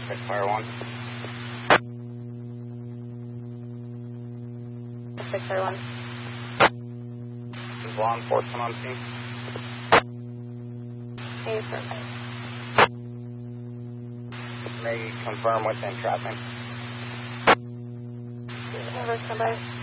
Check fire 1. 6 fire 1. Is law enforcement on scene? Hey, perfect. May confirm within traffic. Number, stand by.